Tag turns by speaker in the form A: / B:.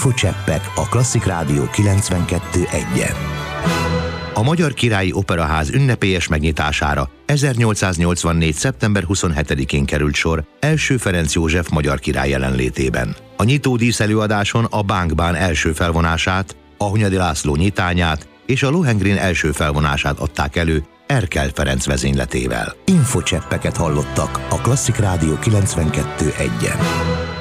A: Infocseppek a Klasszik Rádió 92.1-en. A Magyar Királyi Operaház ünnepélyes megnyitására 1884. szeptember 27-én került sor első Ferenc József magyar király jelenlétében. A nyitó díszelőadáson a Bánkbán első felvonását, a Hunyadi László nyitányát és a Lohengrin első felvonását adták elő Erkel Ferenc vezényletével. Infocseppeket hallottak a Klasszik Rádió 92.1-en.